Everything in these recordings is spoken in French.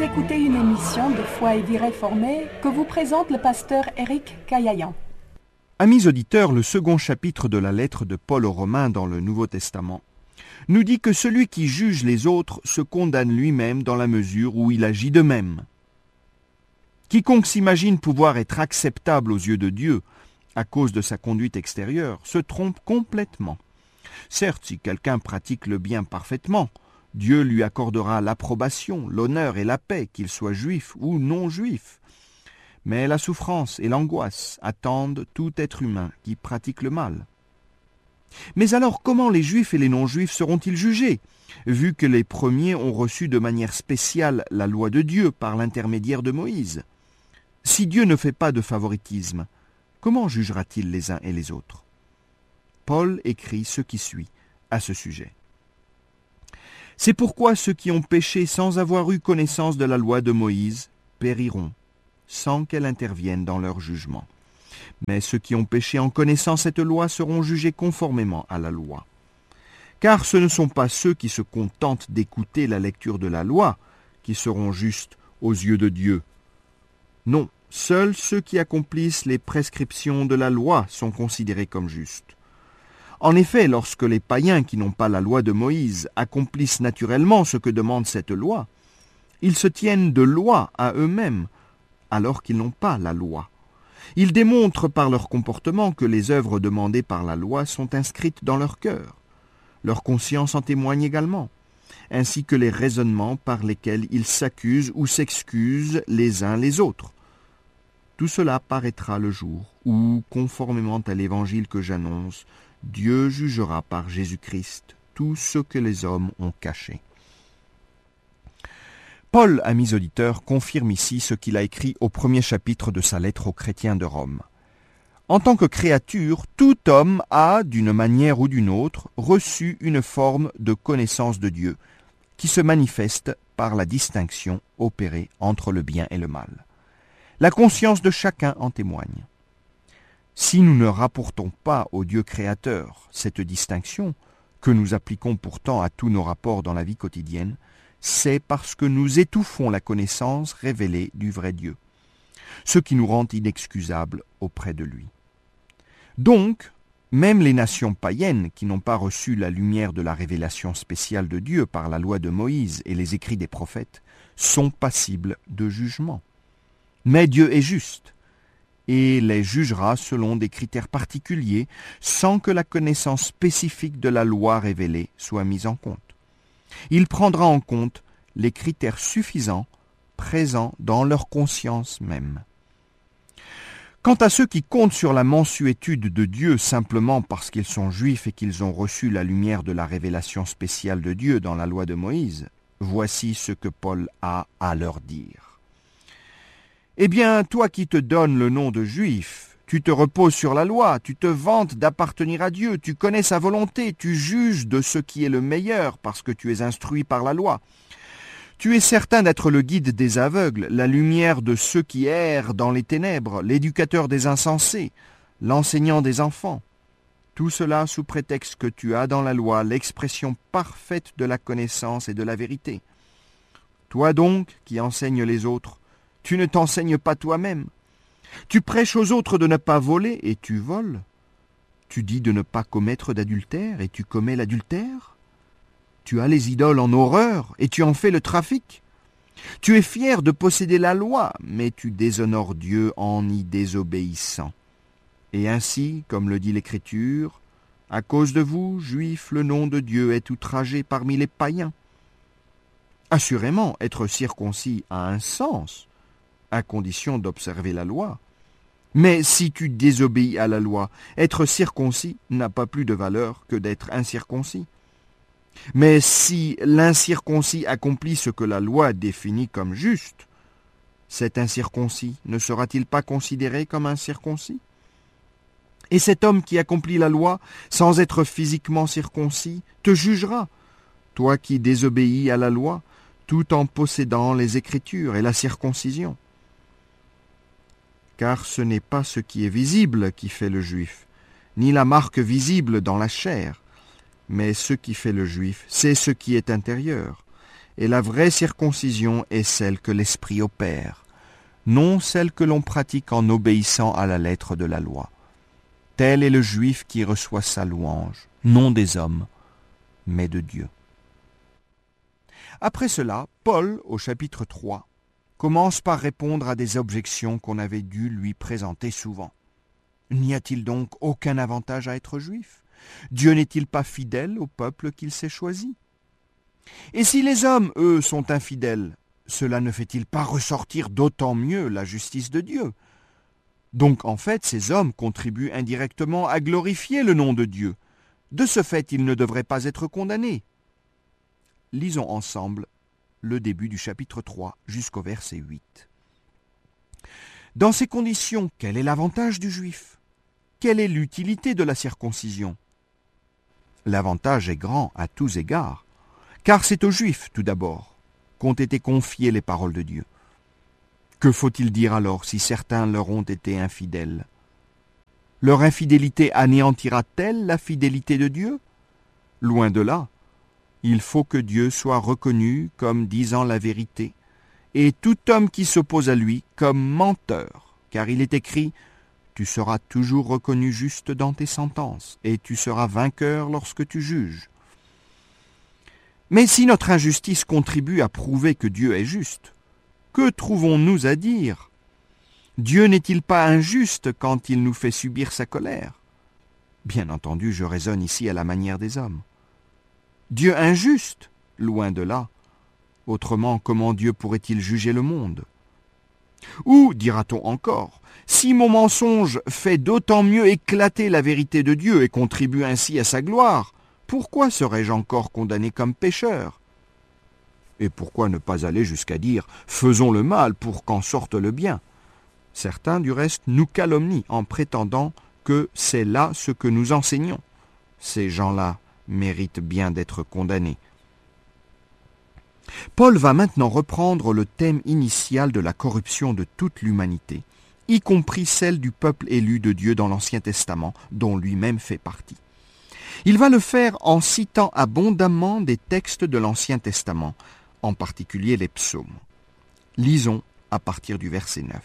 écoutez une émission de Foi et Vie Réformée que vous présente le pasteur Éric Caillayan. Amis auditeurs, le second chapitre de la lettre de Paul aux Romains dans le Nouveau Testament nous dit que celui qui juge les autres se condamne lui-même dans la mesure où il agit de même. Quiconque s'imagine pouvoir être acceptable aux yeux de Dieu à cause de sa conduite extérieure se trompe complètement. Certes, si quelqu'un pratique le bien parfaitement, Dieu lui accordera l'approbation, l'honneur et la paix, qu'il soit juif ou non juif. Mais la souffrance et l'angoisse attendent tout être humain qui pratique le mal. Mais alors, comment les juifs et les non-juifs seront-ils jugés, vu que les premiers ont reçu de manière spéciale la loi de Dieu par l'intermédiaire de Moïse? Si Dieu ne fait pas de favoritisme, comment jugera-t-il les uns et les autres? Paul écrit ce qui suit à ce sujet. C'est pourquoi ceux qui ont péché sans avoir eu connaissance de la loi de Moïse périront, sans qu'elle intervienne dans leur jugement. Mais ceux qui ont péché en connaissant cette loi seront jugés conformément à la loi. Car ce ne sont pas ceux qui se contentent d'écouter la lecture de la loi qui seront justes aux yeux de Dieu. Non, seuls ceux qui accomplissent les prescriptions de la loi sont considérés comme justes. En effet, lorsque les païens qui n'ont pas la loi de Moïse accomplissent naturellement ce que demande cette loi, ils se tiennent de loi à eux-mêmes, alors qu'ils n'ont pas la loi. Ils démontrent par leur comportement que les œuvres demandées par la loi sont inscrites dans leur cœur. Leur conscience en témoigne également, ainsi que les raisonnements par lesquels ils s'accusent ou s'excusent les uns les autres. Tout cela paraîtra le jour où, conformément à l'évangile que j'annonce, Dieu jugera par Jésus-Christ tout ce que les hommes ont caché. Paul, amis auditeurs, confirme ici ce qu'il a écrit au premier chapitre de sa lettre aux chrétiens de Rome. En tant que créature, tout homme a, d'une manière ou d'une autre, reçu une forme de connaissance de Dieu, qui se manifeste par la distinction opérée entre le bien et le mal. La conscience de chacun en témoigne. Si nous ne rapportons pas au Dieu créateur cette distinction, que nous appliquons pourtant à tous nos rapports dans la vie quotidienne, c'est parce que nous étouffons la connaissance révélée du vrai Dieu, ce qui nous rend inexcusables auprès de lui. Donc, même les nations païennes qui n'ont pas reçu la lumière de la révélation spéciale de Dieu par la loi de Moïse et les écrits des prophètes sont passibles de jugement. Mais Dieu est juste et les jugera selon des critères particuliers sans que la connaissance spécifique de la loi révélée soit mise en compte. Il prendra en compte les critères suffisants présents dans leur conscience même. Quant à ceux qui comptent sur la mansuétude de Dieu simplement parce qu'ils sont juifs et qu'ils ont reçu la lumière de la révélation spéciale de Dieu dans la loi de Moïse, voici ce que Paul a à leur dire. Eh bien, toi qui te donnes le nom de juif, tu te reposes sur la loi, tu te vantes d'appartenir à Dieu, tu connais sa volonté, tu juges de ce qui est le meilleur parce que tu es instruit par la loi. Tu es certain d'être le guide des aveugles, la lumière de ceux qui errent dans les ténèbres, l'éducateur des insensés, l'enseignant des enfants. Tout cela sous prétexte que tu as dans la loi l'expression parfaite de la connaissance et de la vérité. Toi donc, qui enseignes les autres, tu ne t'enseignes pas toi-même. Tu prêches aux autres de ne pas voler et tu voles. Tu dis de ne pas commettre d'adultère et tu commets l'adultère. Tu as les idoles en horreur et tu en fais le trafic. Tu es fier de posséder la loi, mais tu déshonores Dieu en y désobéissant. Et ainsi, comme le dit l'Écriture, à cause de vous, Juifs, le nom de Dieu est outragé parmi les païens. Assurément, être circoncis a un sens, à condition d'observer la loi. Mais si tu désobéis à la loi, être circoncis n'a pas plus de valeur que d'être incirconcis. Mais si l'incirconcis accomplit ce que la loi définit comme juste, cet incirconcis ne sera-t-il pas considéré comme un circoncis? Et cet homme qui accomplit la loi sans être physiquement circoncis te jugera, toi qui désobéis à la loi, tout en possédant les Écritures et la circoncision. Car ce n'est pas ce qui est visible qui fait le juif, ni la marque visible dans la chair, mais ce qui fait le juif, c'est ce qui est intérieur, et la vraie circoncision est celle que l'Esprit opère, non celle que l'on pratique en obéissant à la lettre de la loi. Tel est le Juif qui reçoit sa louange, non des hommes, mais de Dieu. Après cela, Paul, au chapitre 3, commence par répondre à des objections qu'on avait dû lui présenter souvent. N'y a-t-il donc aucun avantage à être juif ? Dieu n'est-il pas fidèle au peuple qu'il s'est choisi ? Et si les hommes, eux, sont infidèles, cela ne fait-il pas ressortir d'autant mieux la justice de Dieu ? Donc en fait, ces hommes contribuent indirectement à glorifier le nom de Dieu. De ce fait, ils ne devraient pas être condamnés. Lisons ensemble le début du chapitre 3 jusqu'au verset 8. Dans ces conditions, quel est l'avantage du juif ? Quelle est l'utilité de la circoncision ? L'avantage est grand à tous égards, car c'est aux juifs, tout d'abord, qu'ont été confiées les paroles de Dieu. Que faut-il dire alors si certains leur ont été infidèles ? Leur infidélité anéantira-t-elle la fidélité de Dieu ? Loin de là. Il faut que Dieu soit reconnu comme disant la vérité, et tout homme qui s'oppose à lui comme menteur, car il est écrit « Tu seras toujours reconnu juste dans tes sentences, et tu seras vainqueur lorsque tu juges. » Mais si notre injustice contribue à prouver que Dieu est juste, que trouvons-nous à dire ? Dieu n'est-il pas injuste quand il nous fait subir sa colère ? Bien entendu, je raisonne ici à la manière des hommes. Dieu injuste ? Loin de là. Autrement, comment Dieu pourrait-il juger le monde ? Ou, dira-t-on encore, si mon mensonge fait d'autant mieux éclater la vérité de Dieu et contribue ainsi à sa gloire, pourquoi serais-je encore condamné comme pécheur ? Et pourquoi ne pas aller jusqu'à dire « faisons le mal pour qu'en sorte le bien » ? Certains, du reste, nous calomnient en prétendant que c'est là ce que nous enseignons. Ces gens-là méritent bien d'être condamnés. Paul va maintenant reprendre le thème initial de la corruption de toute l'humanité, y compris celle du peuple élu de Dieu dans l'Ancien Testament, dont lui-même fait partie. Il va le faire en citant abondamment des textes de l'Ancien Testament, en particulier les psaumes. Lisons à partir du verset 9.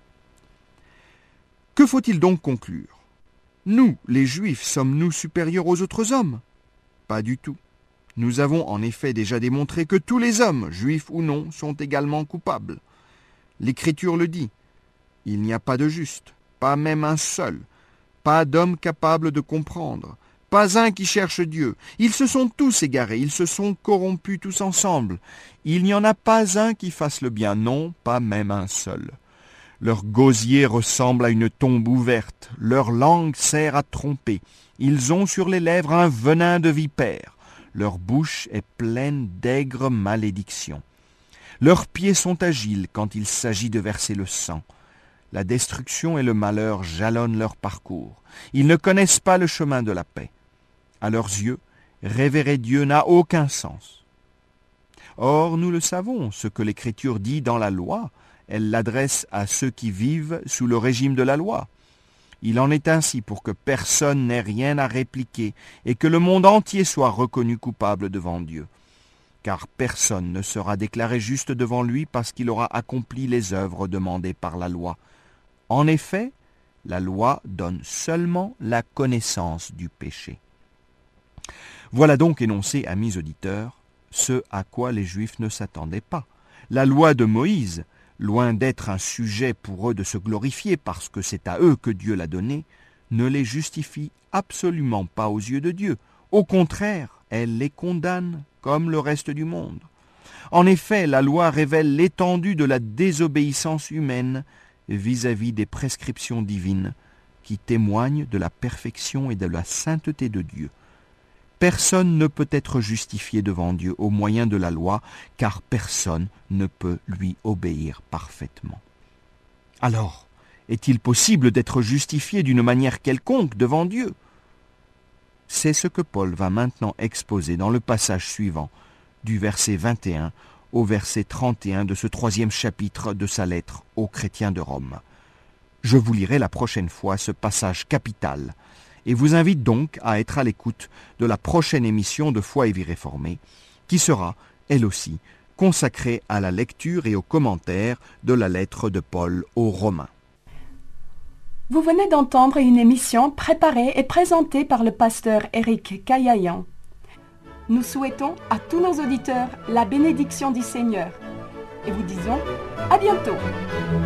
Que faut-il donc conclure ? Nous, les Juifs, sommes-nous supérieurs aux autres hommes ? Pas du tout. Nous avons en effet déjà démontré que tous les hommes, juifs ou non, sont également coupables. L'Écriture le dit. Il n'y a pas de juste, pas même un seul, pas d'homme capable de comprendre, pas un qui cherche Dieu. Ils se sont tous égarés, ils se sont corrompus tous ensemble. Il n'y en a pas un qui fasse le bien, non, pas même un seul. Leur gosier ressemble à une tombe ouverte, leur langue sert à tromper. Ils ont sur les lèvres un venin de vipère. Leur bouche est pleine d'aigres malédictions. Leurs pieds sont agiles quand il s'agit de verser le sang. La destruction et le malheur jalonnent leur parcours. Ils ne connaissent pas le chemin de la paix. À leurs yeux, révérer Dieu n'a aucun sens. Or, nous le savons, ce que l'Écriture dit dans la loi, elle l'adresse à ceux qui vivent sous le régime de la loi. Il en est ainsi pour que personne n'ait rien à répliquer et que le monde entier soit reconnu coupable devant Dieu. Car personne ne sera déclaré juste devant lui parce qu'il aura accompli les œuvres demandées par la loi. En effet, la loi donne seulement la connaissance du péché. Voilà donc énoncé, amis auditeurs, ce à quoi les Juifs ne s'attendaient pas. La loi de Moïse, loin d'être un sujet pour eux de se glorifier parce que c'est à eux que Dieu l'a donné, ne les justifie absolument pas aux yeux de Dieu. Au contraire, elle les condamne comme le reste du monde. En effet, la loi révèle l'étendue de la désobéissance humaine vis-à-vis des prescriptions divines qui témoignent de la perfection et de la sainteté de Dieu. Personne ne peut être justifié devant Dieu au moyen de la loi, car personne ne peut lui obéir parfaitement. Alors, est-il possible d'être justifié d'une manière quelconque devant Dieu ? C'est ce que Paul va maintenant exposer dans le passage suivant, du verset 21 au verset 31 de ce 3e chapitre de sa lettre aux chrétiens de Rome. Je vous lirai la prochaine fois ce passage capital, et vous invite donc à être à l'écoute de la prochaine émission de Foi et Vie réformée, qui sera, elle aussi, consacré à la lecture et aux commentaires de la lettre de Paul aux Romains. Vous venez d'entendre une émission préparée et présentée par le pasteur Éric Kaillayan. Nous souhaitons à tous nos auditeurs la bénédiction du Seigneur et vous disons à bientôt.